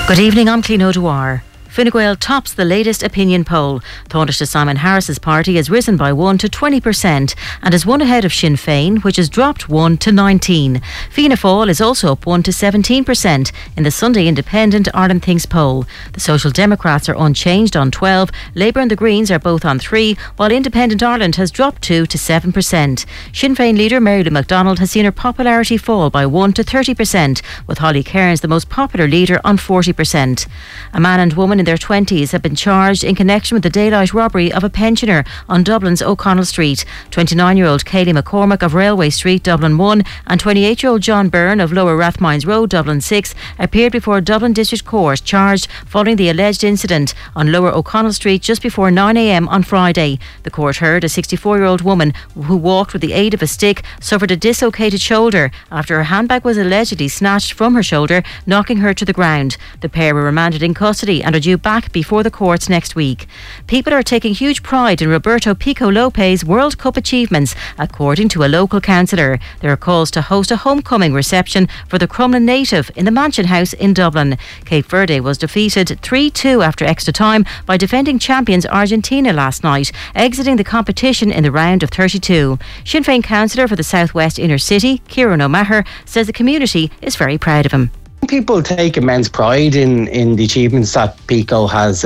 Good evening, I'm Clín O'Dwyer. Fine Gael tops the latest opinion poll. Taoiseach Simon Harris's party has risen by 1 to 20% and is one ahead of Sinn Féin, which has dropped 1 to 19. Fianna Fáil is also up 1 to 17% in the Sunday Independent Ireland Thinks poll. The Social Democrats are unchanged on 12, Labour and the Greens are both on 3, while Independent Ireland has dropped 2 to 7%. Sinn Féin leader Mary Lou McDonald has seen her popularity fall by 1 to 30%, with Holly Cairns the most popular leader on 40%. A man and woman in their 20s have been charged in connection with the daylight robbery of a pensioner on Dublin's O'Connell Street. 29-year-old Kaylee McCormack of Railway Street, Dublin 1, and 28-year-old John Byrne of Lower Rathmines Road, Dublin 6, appeared before Dublin District Court, charged following the alleged incident on Lower O'Connell Street just before 9 a.m. on Friday. The court heard a 64-year-old woman who walked with the aid of a stick suffered a dislocated shoulder after her handbag was allegedly snatched from her shoulder, knocking her to the ground. The pair were remanded in custody and are due back before the courts next week. People are taking huge pride in Roberto Pico Lopez's World Cup achievements, according to a local councillor. There are calls to host a homecoming reception for the Crumlin native in the Mansion House in Dublin. Cape Verde was defeated 3-2 after extra time by defending champions Argentina last night, exiting the competition in the round of 32. Sinn Féin councillor for the South West Inner City, Kieran O'Maher, says the community is very proud of him. People take immense pride in the achievements that Pico has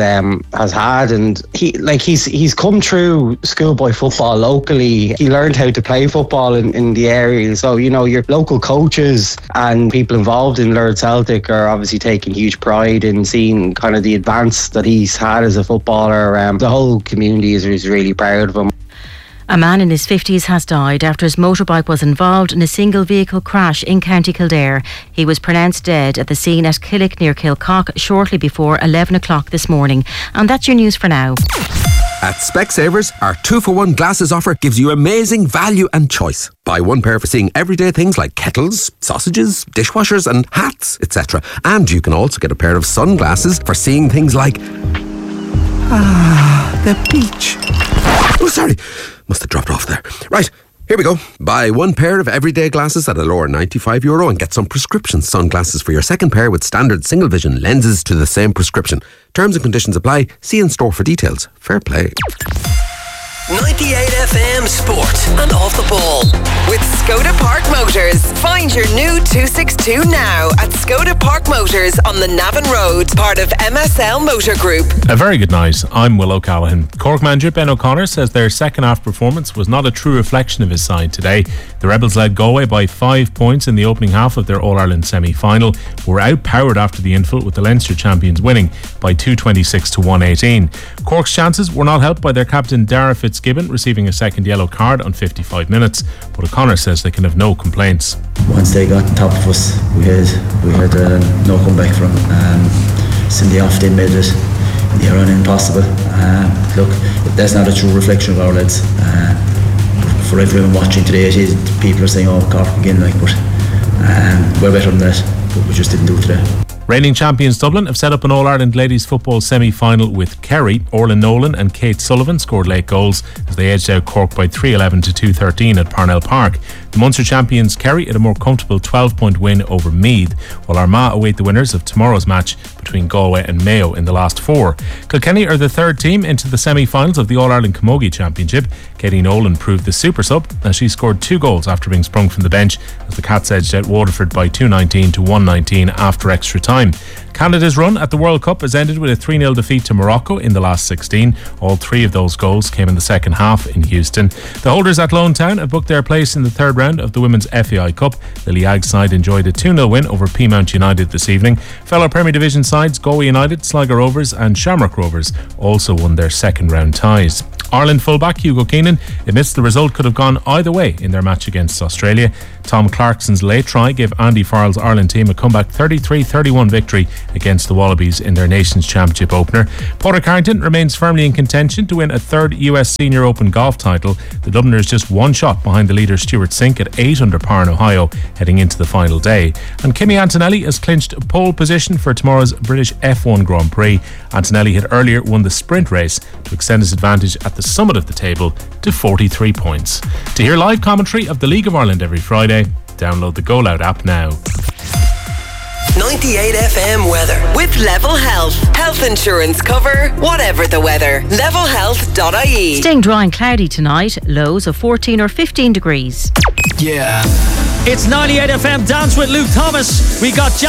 had, and he's come through schoolboy football locally. He learned how to play football in the area. So your local coaches and people involved in Lord Celtic are obviously taking huge pride in seeing kind of the advance that he's had as a footballer. The whole community is really proud of him. A man in his 50s has died after his motorbike was involved in a single vehicle crash in County Kildare. He was pronounced dead at the scene at Killick near Kilcock shortly before 11 o'clock this morning. And that's your news for now. At Specsavers, our 2-for-1 glasses offer gives you amazing value and choice. Buy one pair for seeing everyday things like kettles, sausages, dishwashers and hats, etc. And you can also get a pair of sunglasses for seeing things like the beach. Oh, sorry. Must have dropped off there. Right, here we go. Buy one pair of everyday glasses at a lower €95 and get some prescription sunglasses for your second pair with standard single vision lenses to the same prescription. Terms and conditions apply. See in store for details. Fair play. 98 FM Sport and Off the Ball with Skoda Park Motors. Find your new 262 now at Skoda Park Motors on the Navan Road, part of MSL Motor Group. A very good night. I'm Will O'Callaghan. Cork manager Ben O'Connor says their second half performance was not a true reflection of his side today. The Rebels led Galway by 5 points in the opening half of their All-Ireland semi-final, were outpowered after the infill with the Leinster champions winning by 226 to 118. Cork's chances were not helped by their captain Dara Fitzgibbon receiving a second yellow card on 55 minutes, but O'Connor says they can have no complaints. Once they got on top of us, we had no comeback from. Cindy off they made it near on impossible. Look, that's not a true reflection of our lads. For everyone watching today, people are saying, "Oh, Cork again," but we're better than that. But we just didn't do it today. Reigning champions Dublin have set up an All-Ireland ladies football semi-final with Kerry. Orla Nolan and Kate Sullivan scored late goals as they edged out Cork by 3-11 to 2-13 at Parnell Park. The Munster champions Kerry had a more comfortable 12-point win over Meath, while Armagh await the winners of tomorrow's match between Galway and Mayo in the last 4. Kilkenny are the third team into the semi-finals of the All-Ireland Camogie Championship. Katie Nolan proved the super sub as she scored 2 goals after being sprung from the bench as the Cats edged out Waterford by 219 to 119 after extra time. Canada's run at the World Cup has ended with a 3-0 defeat to Morocco in the last 16. All 3 of those goals came in the second half in Houston. The holders at Lone Town have booked their place in the third round of the Women's FAI Cup. The Liag side enjoyed a 2-0 win over Peamount United this evening. Fellow Premier Division sides Galway United, Sligo Rovers and Shamrock Rovers also won their second round ties. Ireland fullback Hugo Keenan admits the result could have gone either way in their match against Australia. Tom Clarkson's late try gave Andy Farrell's Ireland team a comeback 33-31 victory against the Wallabies in their Nations Championship opener. Porter Carrington remains firmly in contention to win a third US Senior Open golf title. The Dubliners just 1 shot behind the leader Stuart Sink at 8 under par in Ohio heading into the final day. And Kimi Antonelli has clinched pole position for tomorrow's British F1 Grand Prix. Antonelli had earlier won the sprint race to extend his advantage at the summit of the table to 43 points. To hear live commentary of the League of Ireland every Friday, download the Go Loud app now. 98 FM weather. With Level Health. Health insurance cover, whatever the weather. levelhealth.ie. Staying dry and cloudy tonight, lows of 14 or 15 degrees. Yeah. It's 98 FM Dance with Luke Thomas. We got